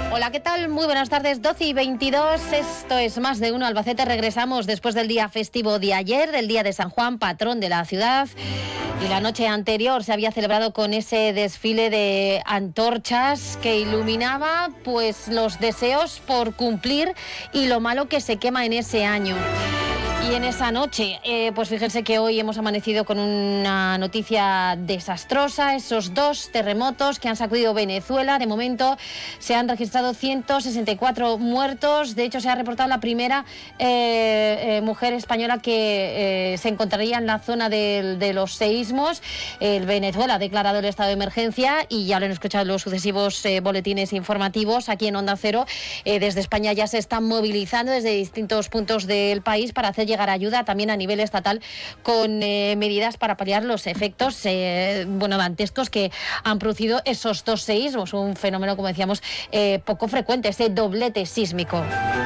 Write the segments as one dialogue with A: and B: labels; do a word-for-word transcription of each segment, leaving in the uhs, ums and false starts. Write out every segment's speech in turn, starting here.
A: Hola, ¿qué tal? Muy buenas tardes, doce y veintidós. Esto es Más de Uno Albacete. Regresamos después del día festivo de ayer, del día de San Juan, patrón de la ciudad. Y la noche anterior se había celebrado con ese desfile de antorchas que iluminaba pues los deseos por cumplir y lo malo que se quema en ese año. Y en esa noche, eh, pues fíjense que hoy hemos amanecido con una noticia desastrosa, esos dos terremotos que han sacudido Venezuela. De momento se han registrado ciento sesenta y cuatro muertos, de hecho se ha reportado la primera eh, eh, mujer española que eh, se encontraría en la zona de, de los seísmos. El Venezuela ha declarado el estado de emergencia y ya lo han escuchado en los sucesivos eh, boletines informativos aquí en Onda Cero. Eh, desde España ya se están movilizando desde distintos puntos del país para hacer llegar ayuda también a nivel estatal con eh, medidas para paliar los efectos eh, bueno, dantescos que han producido esos dos seísmos, un fenómeno, como decíamos, eh, poco frecuente, ese doblete sísmico.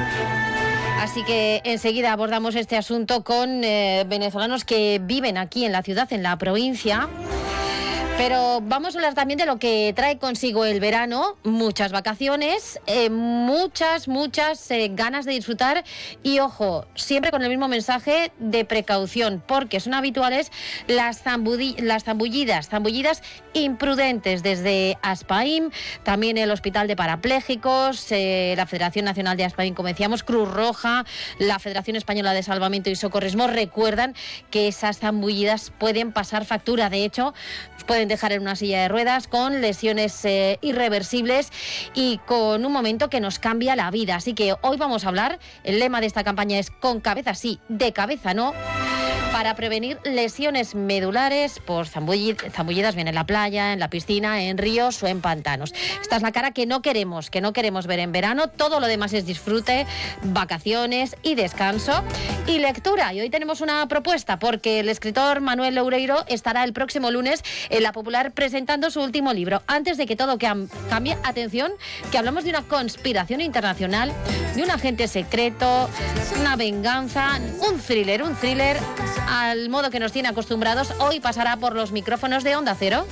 A: Así que enseguida abordamos este asunto con eh, venezolanos que viven aquí en la ciudad, en la provincia. Pero vamos a hablar también de lo que trae consigo el verano, muchas vacaciones, eh, muchas, muchas eh, ganas de disfrutar y, ojo, siempre con el mismo mensaje de precaución, porque son habituales las, zambudi- las zambullidas, zambullidas imprudentes desde Aspaim, también el Hospital de Parapléjicos, eh, la Federación Nacional de Aspaim, como decíamos, Cruz Roja, la Federación Española de Salvamento y Socorrismo, recuerdan que esas zambullidas pueden pasar factura, de hecho, pueden dejar en una silla de ruedas con lesiones eh, irreversibles y con un momento que nos cambia la vida. Así que hoy vamos a hablar, el lema de esta campaña es con cabeza sí, de cabeza no, para prevenir lesiones medulares por zambullidas, zambullidas bien en la playa, en la piscina, en ríos o en pantanos. Esta es la cara que no queremos, que no queremos ver en verano. Todo lo demás es disfrute, vacaciones y descanso y lectura. Y hoy tenemos una propuesta porque el escritor Manuel Loureiro estará el próximo lunes en La Popular presentando su último libro. Antes de que todo cambie, atención, que hablamos de una conspiración internacional, de un agente secreto, una venganza, un thriller, un thriller al modo que nos tiene acostumbrados. Hoy pasará por los micrófonos de Onda Cero.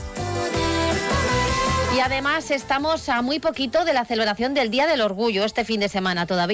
A: Y además estamos a muy poquito de la celebración del Día del Orgullo este fin de semana todavía.